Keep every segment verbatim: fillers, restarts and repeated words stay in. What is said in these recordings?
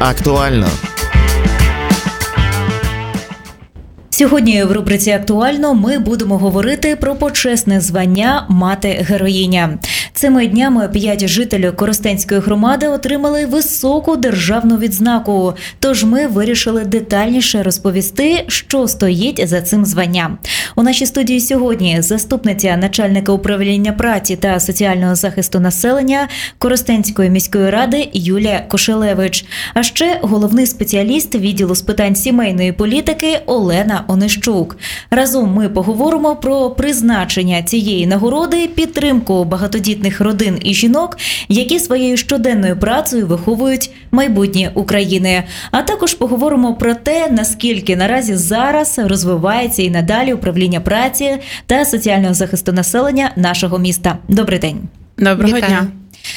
Актуально. Сьогодні в рубриці «Актуально» ми будемо говорити про почесне звання «Мати-героїня». Цими днями п'ять жителів Коростенської громади отримали високу державну відзнаку. Тож ми вирішили детальніше розповісти, що стоїть за цим званням. У нашій студії сьогодні заступниця начальника управління праці та соціального захисту населення Коростенської міської ради Юлія Кошелевич. А ще головний спеціаліст відділу з питань сімейної політики Олена Онищук. Разом ми поговоримо про призначення цієї нагороди, підтримку багатодітних родин і жінок, які своєю щоденною працею виховують майбутнє України. А також поговоримо про те, наскільки наразі зараз розвивається і надалі управління праці та соціального захисту населення нашого міста. Добрий день. Доброго Вітаю. дня.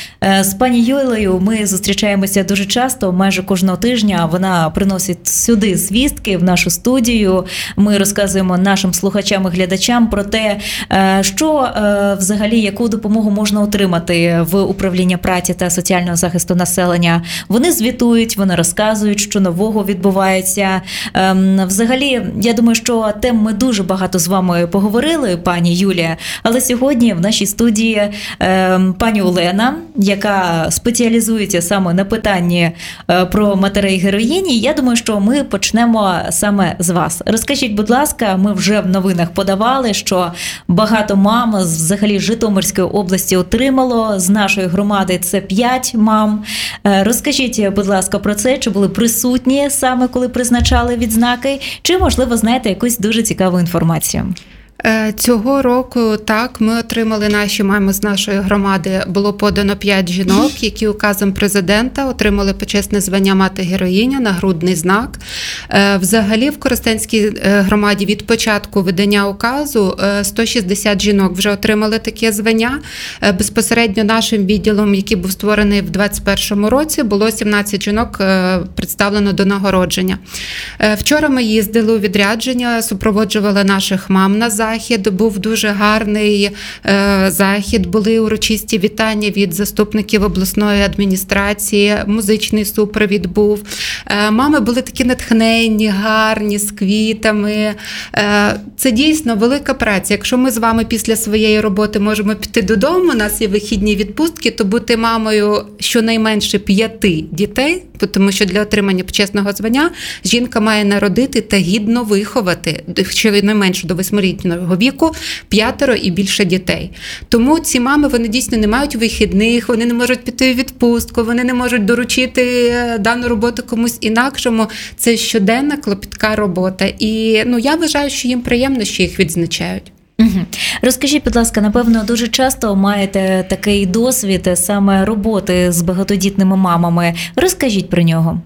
З пані Юлею ми зустрічаємося дуже часто, майже кожного тижня вона приносить сюди звістки в нашу студію. Ми розказуємо нашим слухачам і глядачам про те, що взагалі, яку допомогу можна отримати в управлінні праці та соціального захисту населення. Вони звітують, вони розказують, що нового відбувається. Взагалі, я думаю, що тем ми дуже багато з вами поговорили, пані Юлія, але сьогодні в нашій студії пані Олена, яка спеціалізується саме на питанні про матерей-героїні. Я думаю, що ми почнемо саме з вас. Розкажіть, будь ласка, ми вже в новинах подавали, що багато мам з взагалі Житомирської області отримало. З нашої громади це п'ять мам. Розкажіть, будь ласка, про це, чи були присутні саме, коли призначали відзнаки, чи, можливо, знаєте якусь дуже цікаву інформацію? Цього року, так, ми отримали, наші мами з нашої громади, було подано п'ять жінок, які указом президента отримали почесне звання «Мати-героїня», нагрудний знак. Взагалі в Коростенській громаді від початку видання указу сто шістдесят жінок вже отримали таке звання. Безпосередньо нашим відділом, який був створений в двадцять першому році, було сімнадцять жінок представлено до нагородження. Вчора ми їздили у відрядження, супроводжували наших мам на захід. Був дуже гарний е, захід, були урочисті вітання від заступників обласної адміністрації, музичний супровід був. Е, мами були такі натхненні, гарні, з квітами. Е, це дійсно велика праця. Якщо ми з вами після своєї роботи можемо піти додому, у нас є вихідні відпустки, то бути мамою щонайменше п'яти дітей, тому що для отримання почесного звання жінка має народити та гідно виховати, щонайменше до восьмирічного віку, п'ятеро і більше дітей. Тому ці мами, вони дійсно не мають вихідних, вони не можуть піти у відпустку, вони не можуть доручити дану роботу комусь інакшому. Це щоденна клопітка робота. І ну, я вважаю, що їм приємно, що їх відзначають. Угу. Розкажіть, будь ласка, напевно, дуже часто маєте такий досвід саме роботи з багатодітними мамами. Розкажіть про нього.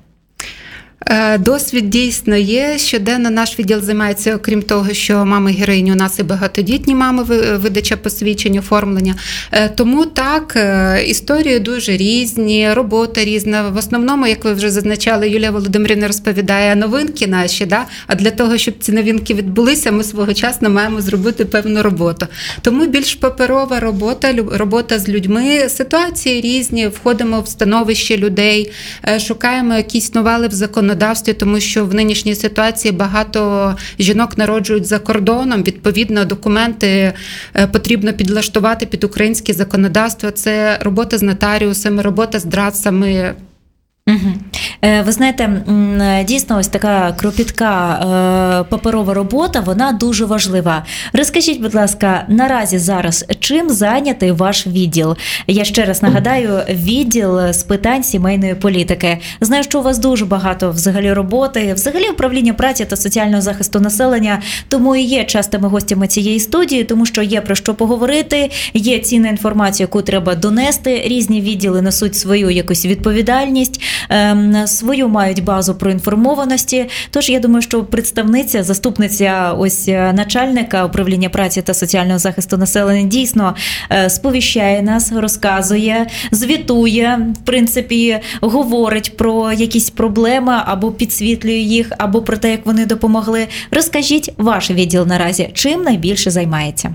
Досвід дійсно є. Щоденно наш відділ займається, окрім того, що мами-героїні у нас і багатодітні мами, видача посвідчень, оформлення. Тому так, історії дуже різні, робота різна. В основному, як ви вже зазначали, Юлія Володимирівна розповідає новинки наші, да? А для того, щоб ці новинки відбулися, ми своєчасно маємо зробити певну роботу. Тому більш паперова робота, робота з людьми, ситуації різні, входимо в становище людей, шукаємо якісь новели в законодавстві, тому що в нинішній ситуації багато жінок народжують за кордоном, відповідно, документи потрібно підлаштувати під українське законодавство. Це робота з нотаріусами, робота з драдцями. Угу. Ви знаєте, дійсно ось така кропітка паперова робота, вона дуже важлива. Розкажіть, будь ласка, наразі зараз чим зайнятий ваш відділ? Я ще раз нагадаю, відділ з питань сімейної політики. Знаю, що у вас дуже багато взагалі роботи, взагалі управління праці та соціального захисту населення, тому і є частими гостями цієї студії, тому що є про що поговорити, є цінна інформація, яку треба донести, різні відділи несуть свою якусь відповідальність, свою мають базу проінформованості. Тож я думаю, що представниця, заступниця ось начальника управління праці та соціального захисту населення дійсно сповіщає нас, розказує, звітує, в принципі, говорить про якісь проблеми або підсвітлює їх, або про те, як вони допомогли. Розкажіть, ваш відділ наразі чим найбільше займається?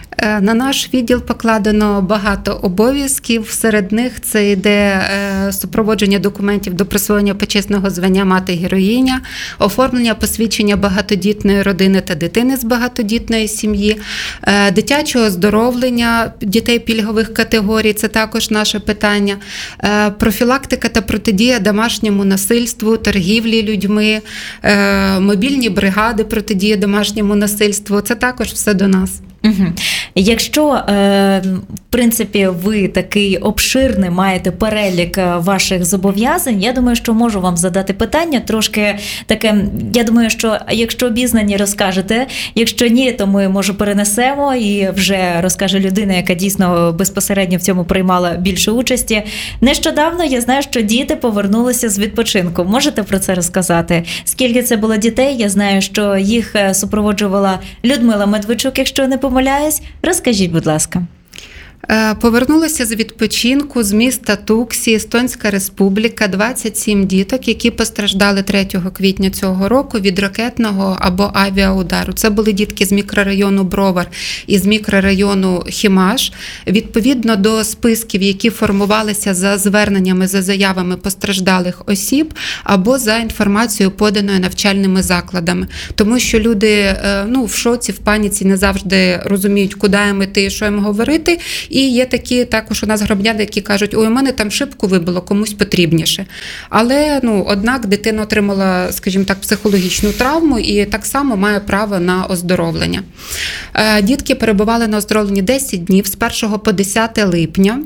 На наш відділ покладено багато обов'язків. Серед них це йде супроводження документів до присвоєння почесного звання мати-героїня, оформлення посвідчення багатодітної родини та дитини з багатодітної сім'ї, дитячого оздоровлення дітей пільгових категорій, це також наше питання, профілактика та протидія домашньому насильству, торгівлі людьми, мобільні бригади протидії домашньому насильству, це також все до нас. Угу. Якщо, е, в принципі, ви такий обширний маєте перелік ваших зобов'язань, я думаю, що можу вам задати питання трошки таке, я думаю, що якщо обізнані, розкажете, якщо ні, то ми, може, перенесемо і вже розкаже людина, яка дійсно безпосередньо в цьому приймала більше участі. Нещодавно я знаю, що діти повернулися з відпочинку. Можете про це розказати? Скільки це було дітей? Я знаю, що їх супроводжувала Людмила Медведчук, якщо не помиляюсь. Розкажіть, будь ласка. Повернулися з відпочинку з міста Туксі, Естонська Республіка, двадцять сім діток, які постраждали третього квітня цього року від ракетного або авіаудару. Це були дітки з мікрорайону Бровар і з мікрорайону Хімаш. Відповідно до списків, які формувалися за зверненнями, за заявами постраждалих осіб або за інформацією, поданою навчальними закладами. Тому що люди ну, в шоці, в паніці не завжди розуміють, куди їм іти, що їм говорити. І є такі також у нас громадяни, які кажуть, ой, у мене там шибку вибило, комусь потрібніше. Але, ну, однак дитина отримала, скажімо так, психологічну травму і так само має право на оздоровлення. Дітки перебували на оздоровленні десять днів, з першого по десяте липня.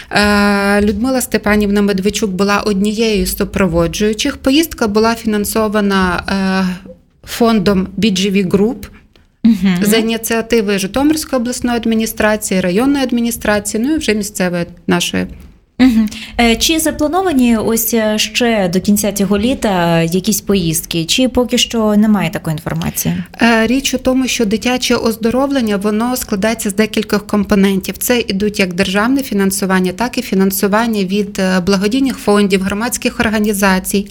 Людмила Степанівна Медведчук була однією з супроводжуючих. Поїздка була фінансована фондом бі джі ві Group, Uh-huh. за ініціативи Житомирської обласної адміністрації, районної адміністрації, ну і вже місцевої нашої. Угу. Чи заплановані ось ще до кінця цього літа якісь поїздки, чи поки що немає такої інформації? Річ у тому, що дитяче оздоровлення, воно складається з декількох компонентів. Це ідуть як державне фінансування, так і фінансування від благодійних фондів, громадських організацій.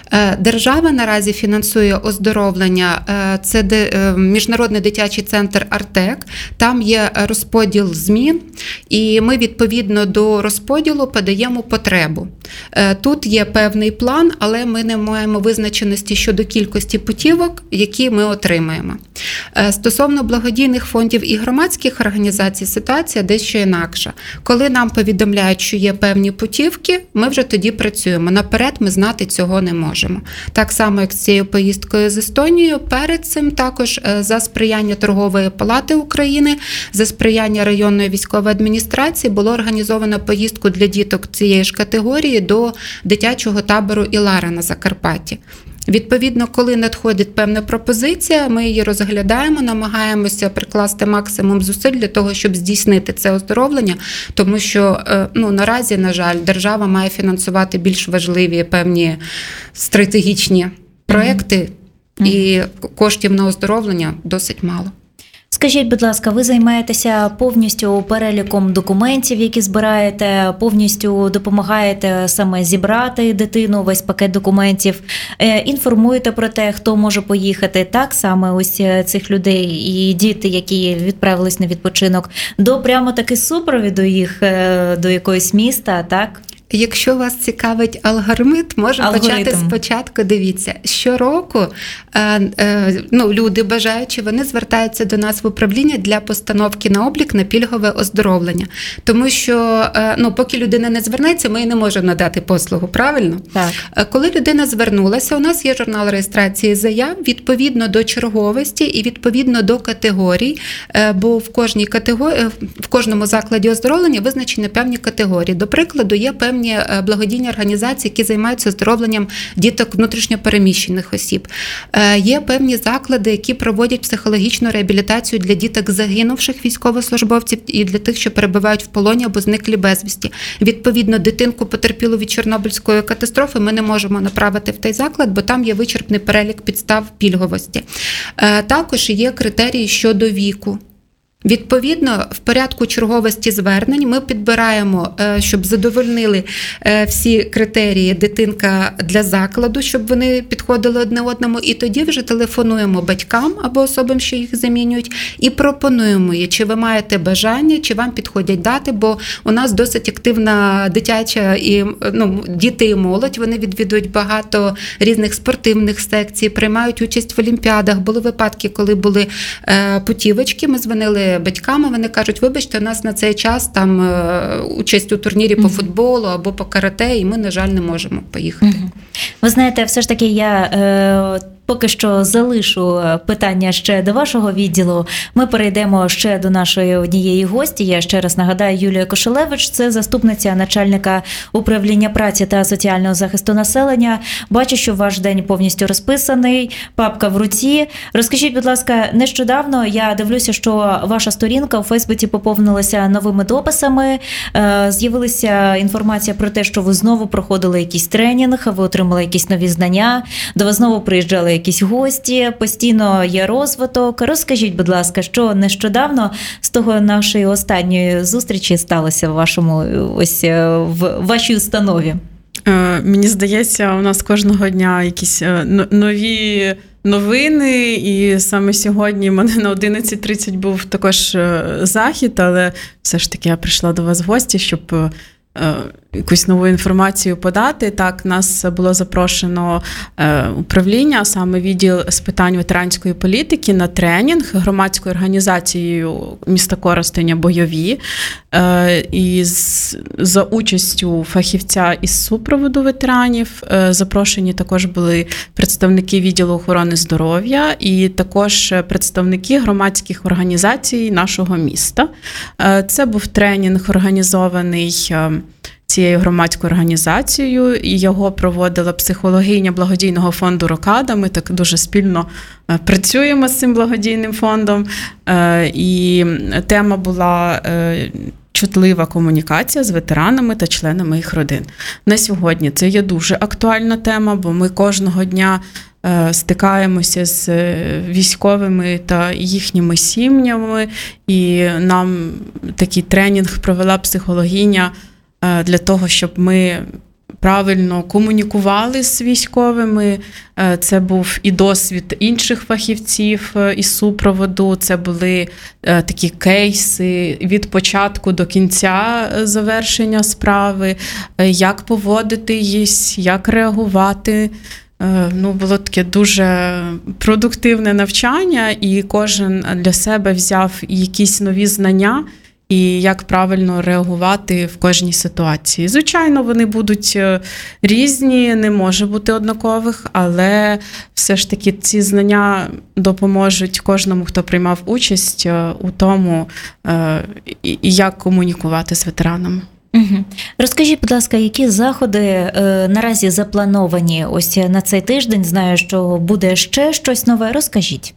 Держава наразі фінансує оздоровлення, це Міжнародний дитячий центр «Артек», там є розподіл змін, і ми відповідно до розподілу подаємо потребу. Тут є певний план, але ми не маємо визначеності щодо кількості путівок, які ми отримаємо. Стосовно благодійних фондів і громадських організацій ситуація дещо інакша. Коли нам повідомляють, що є певні путівки, ми вже тоді працюємо. Наперед ми знати цього не можемо. Так само, як з цією поїздкою з Естонією, перед цим також за сприяння Торгової палати України, за сприяння районної військової адміністрації було організовано поїздку для діток цієї ж категорії до дитячого табору Ілара на Закарпатті. Відповідно, коли надходить певна пропозиція, ми її розглядаємо, намагаємося прикласти максимум зусиль для того, щоб здійснити це оздоровлення, тому що ну, наразі, на жаль, держава має фінансувати більш важливі певні стратегічні проекти, mm-hmm. і коштів на оздоровлення досить мало. Скажіть, будь ласка, ви займаєтеся повністю переліком документів, які збираєте, повністю допомагаєте саме зібрати дитину, весь пакет документів, інформуєте про те, хто може поїхати, так, саме ось цих людей і діти, які відправились на відпочинок, до прямо таки супровіду їх до якогось міста, так? Якщо вас цікавить алгоритм, можемо Алгоритм. почати спочатку. Дивіться, щороку е, е, ну, люди бажаючі, вони звертаються до нас в управління для постановки на облік на пільгове оздоровлення. Тому що, е, ну, поки людина не звернеться, ми їй не можемо надати послугу, правильно? Так. Е, коли людина звернулася, у нас є журнал реєстрації заяв відповідно до черговості і відповідно до категорій, е, бо в кожній категорії, в кожному закладі оздоровлення визначені певні категорії. До прикладу, є певні благодійні організації, які займаються оздоровленням діток внутрішньопереміщених осіб. Є певні заклади, які проводять психологічну реабілітацію для діток загинувших військовослужбовців і для тих, що перебувають в полоні або зниклі безвісті. Відповідно, дитинку потерпілу від Чорнобильської катастрофи ми не можемо направити в той заклад, бо там є вичерпний перелік підстав пільговості. Також є критерії щодо віку. Відповідно, в порядку черговості звернень ми підбираємо, щоб задовольнили всі критерії дитинка для закладу, щоб вони підходили одне одному, і тоді вже телефонуємо батькам або особам, що їх замінюють, і пропонуємо їй, чи ви маєте бажання, чи вам підходять дати, бо у нас досить активна дитяча і ну, діти і молодь, вони відвідують багато різних спортивних секцій, приймають участь в олімпіадах. Були випадки, коли були е, путівочки, ми дзвонили батькам, вони кажуть, вибачте, у нас на цей час там е, участь у турнірі mm-hmm. по футболу або по карате, і ми, на жаль, не можемо поїхати. Mm-hmm. Ви знаєте, все ж таки я е, поки що залишу питання ще до вашого відділу. Ми перейдемо ще до нашої однієї гості. Я ще раз нагадаю, Юлія Кошелевич, це заступниця начальника управління праці та соціального захисту населення. Бачу, що ваш день повністю розписаний, папка в руці. Розкажіть, будь ласка, нещодавно я дивлюся, що ваша сторінка у Фейсбуці поповнилася новими дописами. З'явилася інформація про те, що ви знову проходили якийсь тренінг, ви отримали якісь нові знання, до вас знову приїжджали якісь гості, постійно є розвиток. Розкажіть, будь ласка, що нещодавно з того нашої останньої зустрічі сталося в вашому ось в вашій установі? Е, мені здається, у нас кожного дня якісь нові новини, і саме сьогодні в мене на одинадцять тридцять був також захід, але все ж таки я прийшла до вас в гості, щоб якусь нову інформацію подати. Так, нас було запрошено е, управління, саме відділ з питань ветеранської політики, на тренінг громадською організацією міста Коростеня «Бойові». Е, і з, за участю фахівця із супроводу ветеранів е, запрошені також були представники відділу охорони здоров'я і також представники громадських організацій нашого міста. Е, це був тренінг, організований е, цією громадською організацією, і його проводила психологиня благодійного фонду «Рокада». Ми так дуже спільно працюємо з цим благодійним фондом. І тема була чутлива комунікація з ветеранами та членами їх родин. На сьогодні це є дуже актуальна тема, бо ми кожного дня стикаємося з військовими та їхніми сім'ями, і нам такий тренінг провела психологиня для того, щоб ми правильно комунікували з військовими. Це був і досвід інших фахівців із супроводу, це були такі кейси від початку до кінця завершення справи, як поводитись, як реагувати. Ну, було таке дуже продуктивне навчання, і кожен для себе взяв якісь нові знання, і як правильно реагувати в кожній ситуації. Звичайно, вони будуть різні, не може бути однакових, але все ж таки ці знання допоможуть кожному, хто приймав участь у тому, як комунікувати з ветеранами. Угу. Розкажіть, будь ласка, які заходи е, наразі заплановані ось на цей тиждень? Знаю, що буде ще щось нове. Розкажіть.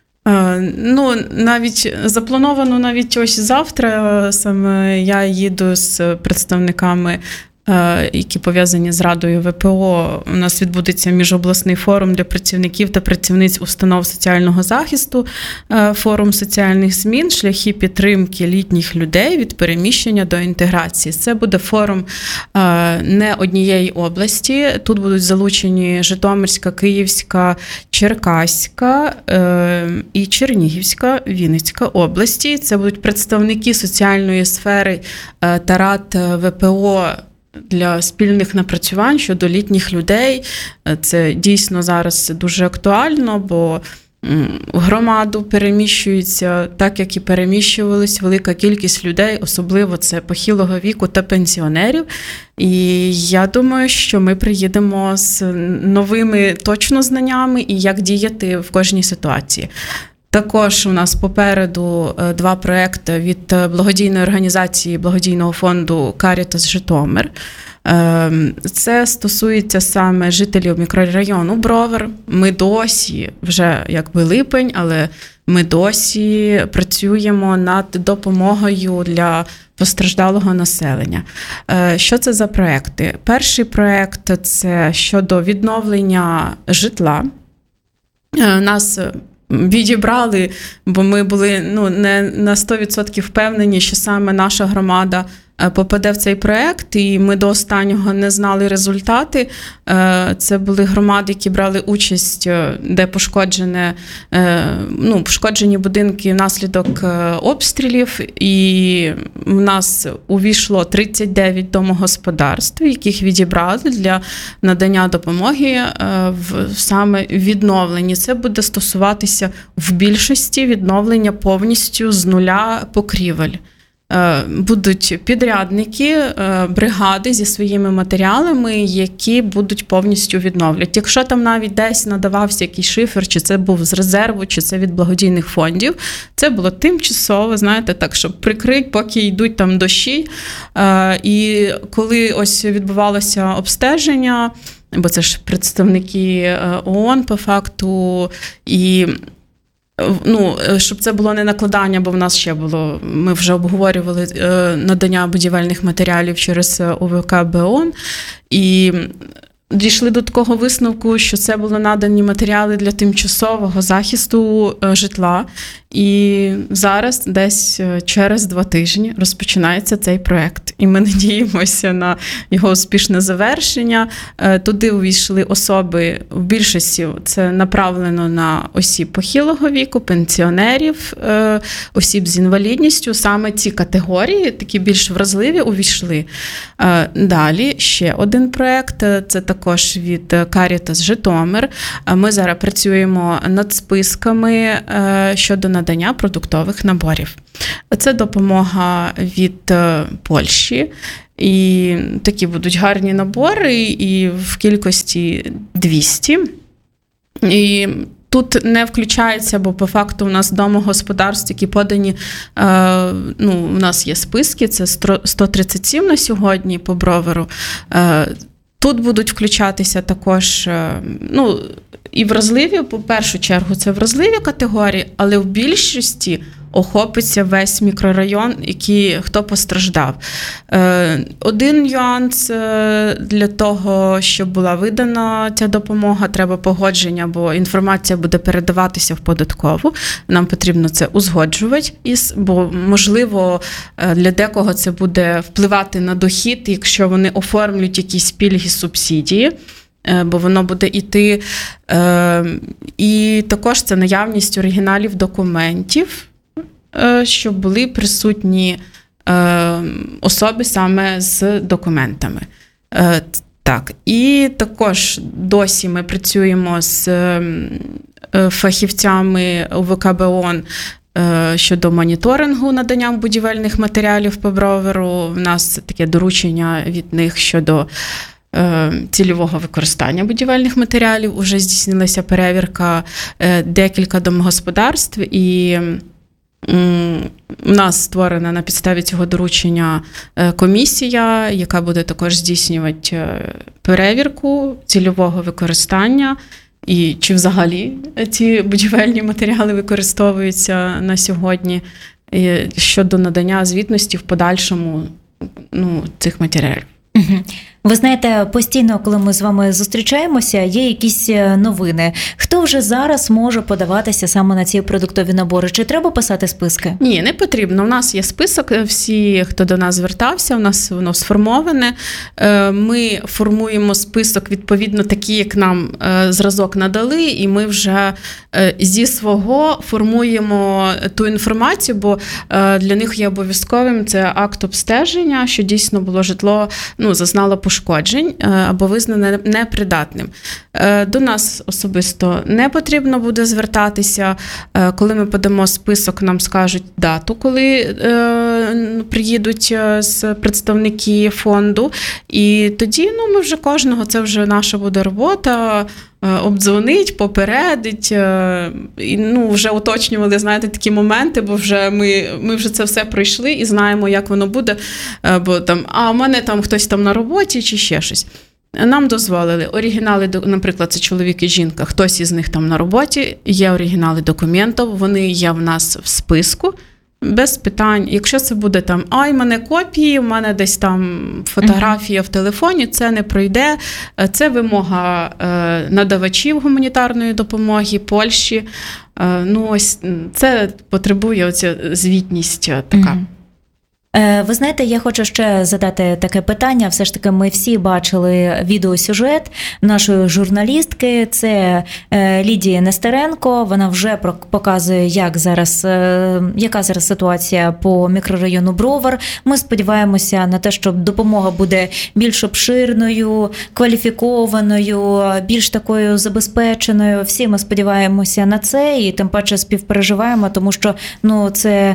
Ну, навіть заплановано навіть ось завтра, саме я їду з представниками, які пов'язані з Радою ВПО. У нас відбудеться міжобласний форум для працівників та працівниць установ соціального захисту, форум соціальних змін, шляхи підтримки літніх людей від переміщення до інтеграції. Це буде форум не однієї області. Тут будуть залучені Житомирська, Київська, Черкаська і Чернігівська, Вінницька області. Це будуть представники соціальної сфери та рад ВПО для спільних напрацювань щодо літніх людей. Це дійсно зараз дуже актуально, бо в громаду переміщується так, як і переміщувались велика кількість людей, особливо це похилого віку та пенсіонерів. І я думаю, що ми приїдемо з новими точно знаннями і як діяти в кожній ситуації. Також у нас попереду два проекти від благодійної організації благодійного фонду «Карітас Житомир». Це стосується саме жителів мікрорайону Бровар. Ми досі, вже якби липень, але ми досі працюємо над допомогою для постраждалого населення. Що це за проекти? Перший проект – це щодо відновлення житла. Нас відібрали, бо ми були ну, не на сто відсотків впевнені, що саме наша громада попаде в цей проєкт, і ми до останнього не знали результати. Це були громади, які брали участь, де пошкоджене, ну, пошкоджені будинки внаслідок обстрілів, і в нас увійшло тридцять дев'ять домогосподарств, яких відібрали для надання допомоги в саме відновленні. Це буде стосуватися в більшості відновлення повністю з нуля покрівель. Будуть підрядники, бригади зі своїми матеріалами, які будуть повністю відновлювати. Якщо там навіть десь надавався якийсь шифер, чи це був з резерву, чи це від благодійних фондів, це було тимчасово, знаєте, так, щоб прикрити, поки йдуть там дощі. І коли ось відбувалося обстеження, бо це ж представники ООН по факту, і ну, щоб це було не накладання, бо в нас ще було, ми вже обговорювали надання будівельних матеріалів через ОВК БОН, і дійшли до такого висновку, що це були надані матеріали для тимчасового захисту житла. І зараз, десь через два тижні, розпочинається цей проєкт. І ми надіємося на його успішне завершення. Туди увійшли особи, в більшості це направлено на осіб похилого віку, пенсіонерів, осіб з інвалідністю. Саме ці категорії, такі більш вразливі, увійшли. Далі ще один проєкт, це також від Caritas Житомир. Ми зараз працюємо над списками щодо надання продуктових наборів. Це допомога від Польщі. І такі будуть гарні набори, і в кількості двісті. І тут не включається, бо по факту у нас домогосподарств, які подані, ну, у нас є списки, це сто тридцять сім на сьогодні по Броверу. Тут будуть включатися також, ну, і вразливі, по першу чергу, це вразливі категорії, але в більшості охопиться весь мікрорайон, який, хто постраждав. Один нюанс для того, щоб була видана ця допомога, треба погодження, бо інформація буде передаватися в податкову. Нам потрібно це узгоджувати, бо, можливо, для декого це буде впливати на дохід, якщо вони оформлюють якісь пільги, субсидії, бо воно буде йти. І також це наявність оригіналів документів, щоб були присутні особи саме з документами. Так, і також досі ми працюємо з фахівцями ОВК БОН щодо моніторингу надання будівельних матеріалів по Броверу. У нас таке доручення від них щодо цільового використання будівельних матеріалів. Уже здійснилася перевірка декілька домогосподарств, і у нас створена на підставі цього доручення комісія, яка буде також здійснювати перевірку цільового використання і чи взагалі ці будівельні матеріали використовуються на сьогодні щодо надання звітності в подальшому, ну, цих матеріалів. Ви знаєте, постійно, коли ми з вами зустрічаємося, є якісь новини. Хто вже зараз може подаватися саме на ці продуктові набори? Чи треба писати списки? Ні, не потрібно. У нас є список, всі, хто до нас звертався, у нас воно сформоване. Ми формуємо список відповідно такий, як нам зразок надали, і ми вже зі свого формуємо ту інформацію, бо для них є обов'язковим це акт обстеження, що дійсно було житло, ну, зазнало пошкоджень або визнане непридатним. До нас особисто не потрібно буде звертатися. Коли ми подамо список, нам скажуть дату, коли приїдуть з представники фонду. І тоді, ну, ми вже кожного, це вже наша буде робота, обдзвонить, попередить, і, ну, вже уточнювали, знаєте, такі моменти, бо вже ми, ми вже це все пройшли і знаємо, як воно буде, бо там, а в мене там хтось там на роботі чи ще щось. Нам дозволили оригінали, наприклад, це чоловік і жінка, хтось із них там на роботі, є оригінали документів, вони є в нас в списку, без питань. Якщо це буде там, ай, в мене копії, в мене десь там фотографія в телефоні, це не пройде. Це вимога надавачів гуманітарної допомоги Польщі. Ну, ось це потребує оця звітність така. Угу. Ви знаєте, я хочу ще задати таке питання. Все ж таки, ми всі бачили відеосюжет нашої журналістки. Це Лідія Нестеренко. Вона вже показує, як зараз, яка зараз ситуація по мікрорайону Бровар. Ми сподіваємося на те, що допомога буде більш обширною, кваліфікованою, більш такою забезпеченою. Всі ми сподіваємося на це і тим паче співпереживаємо, тому що ну, це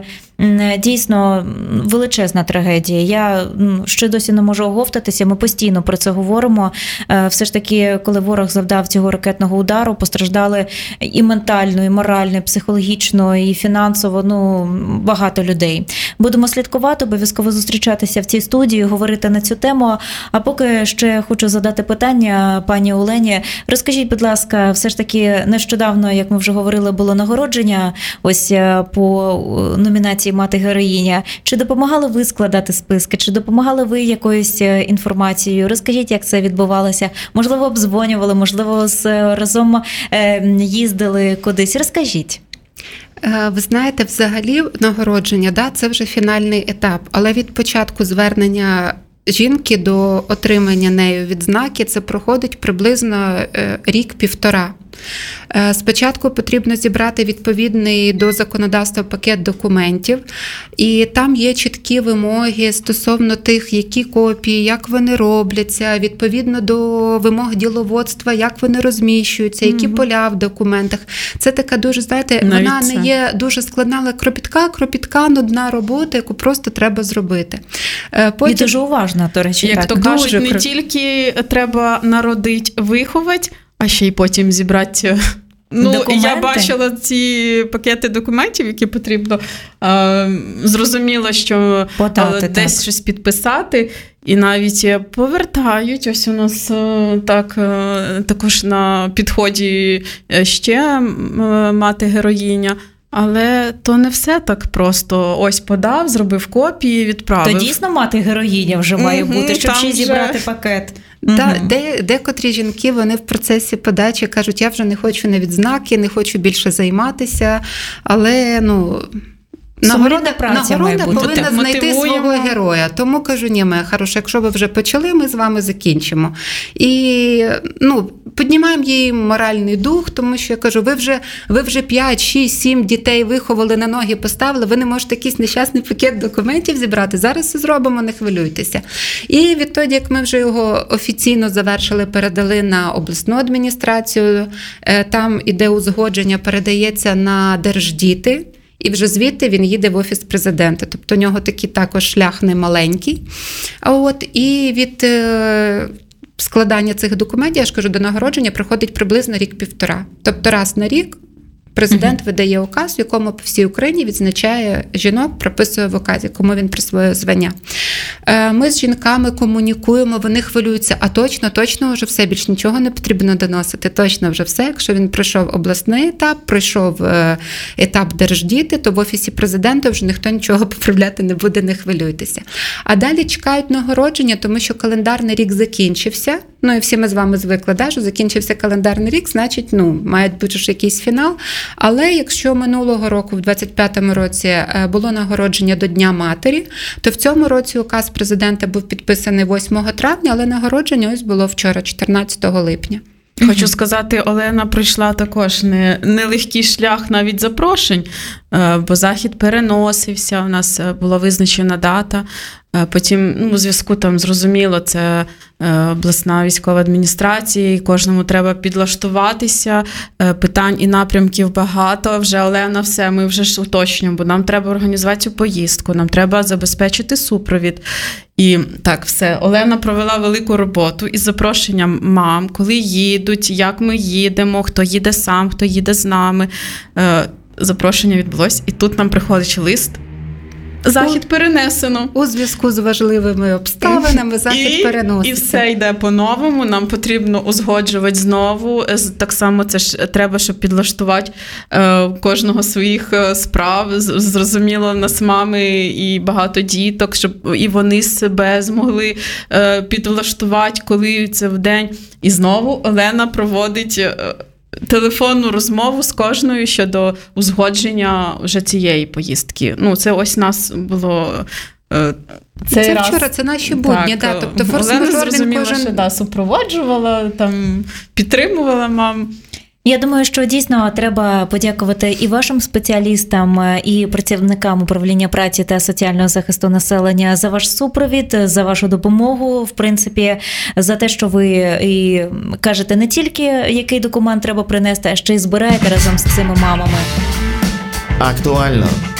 дійсно величезна трагедія. Я ще досі не можу оговтатися, ми постійно про це говоримо. Все ж таки, коли ворог завдав цього ракетного удару, постраждали і ментально, і морально, і психологічно, і фінансово, ну, багато людей. Будемо слідкувати, обов'язково зустрічатися в цій студії, говорити на цю тему. А поки ще хочу задати питання пані Олені. Розкажіть, будь ласка, все ж таки нещодавно, як ми вже говорили, було нагородження ось по номінації «Мати-героїня». Чи допомагали ви складати списки? Чи допомагали ви якоюсь інформацією? Розкажіть, як це відбувалося? Можливо, обдзвонювали, можливо, разом їздили кудись? Розкажіть. Ви знаєте, взагалі нагородження, да, це вже фінальний етап, але від початку звернення жінки до отримання нею відзнаки це проходить приблизно рік-півтора. Спочатку потрібно зібрати відповідний до законодавства пакет документів, і там є чіткі вимоги стосовно тих, які копії, як вони робляться, відповідно до вимог діловодства, як вони розміщуються, які mm-hmm. поля в документах. Це така дуже, знаєте, навіть вона це. не є дуже складна, але кропітка, кропітка, нудна робота, яку просто треба зробити. Потім... І дуже уважна, до речі. Як так. то кажуть, дуже... не тільки треба народити, виховати, а ще й потім зібрати. Ну, документи? Я бачила ці пакети документів, які потрібно. Е, зрозуміло, що Подати, десь так. щось підписати, і навіть повертають. Ось у нас так, також на підході ще мати-героїня. Але то не все так просто. Ось подав, зробив копії, відправив. То дійсно мати-героїня вже має бути, mm-hmm, щоб ще зібрати вже... пакет. Да, угу. де, декотрі жінки, вони в процесі подачі кажуть, я вже не хочу на відзнаки, не хочу більше займатися, але, ну... Нагорода, нагорода повинна знайти свого героя. Тому кажу, ні, моя хороша, якщо ви вже почали, ми з вами закінчимо. І, ну, піднімаємо їй моральний дух, тому що я кажу, ви вже, ви вже п'ять, шість, сім дітей виховали, на ноги поставили, ви не можете якийсь нещасний пакет документів зібрати. Зараз все зробимо, не хвилюйтеся. І відтоді, як ми вже його офіційно завершили, передали на обласну адміністрацію, там іде узгодження, передається на Держдіти, і вже звідти він їде в Офіс Президента. Тобто у нього такий також шлях не маленький. А от і від е, складання цих документів, я ж кажу, до нагородження приходить приблизно рік-півтора. Тобто раз на рік президент uh-huh. видає указ, в якому по всій Україні відзначає жінок, прописує в указі, кому він присвоює звання. Ми з жінками комунікуємо, вони хвилюються, а точно, точно вже все, більш нічого не потрібно доносити, точно вже все. Якщо він пройшов обласний етап, пройшов етап Держдіти, то в Офісі Президента вже ніхто нічого поправляти не буде, не хвилюйтеся. А далі чекають нагородження, тому що календарний рік закінчився. Ну і всі ми з вами звикли, да, що закінчився календарний рік, значить, ну, має бути ж якийсь фінал. Але якщо минулого року, в двадцять п'ятому році, було нагородження до Дня матері, то в цьому році указ президента був підписаний восьмого травня, але нагородження ось було вчора, чотирнадцятого липня. Хочу сказати, Олена пройшла також не, нелегкий шлях навіть запрошень, бо захід переносився, у нас була визначена дата. Потім, ну, у зв'язку там, зрозуміло, це обласна військова адміністрація, і кожному треба підлаштуватися, питань і напрямків багато. Вже, Олена, все, ми вже ж уточнюємо, бо нам треба організувати цю поїздку, нам треба забезпечити супровід. І так, все, Олена провела велику роботу із запрошенням мам, коли їдуть, як ми їдемо, хто їде сам, хто їде з нами. Запрошення відбулось, і тут нам приходить лист. Захід перенесено. У зв'язку з важливими обставинами захід і, переноситься. І все йде по-новому, нам потрібно узгоджувати знову. Так само це ж треба, щоб підлаштувати е, кожного своїх справ. Зрозуміло, в нас мами і багато діток, щоб і вони себе змогли е, підлаштувати, коли це в день. І знову Олена проводить... Е, телефонну розмову з кожною щодо узгодження вже цієї поїздки. Ну, це ось нас було... Цей це раз. вчора, це наші будні. Так, да, тобто Олена зрозуміла, кожен... що да, супроводжувала, там, підтримувала мам. Я думаю, що дійсно треба подякувати і вашим спеціалістам, і працівникам управління праці та соціального захисту населення за ваш супровід, за вашу допомогу, в принципі, за те, що ви і кажете не тільки, який документ треба принести, а ще й збираєте разом з цими мамами. Актуально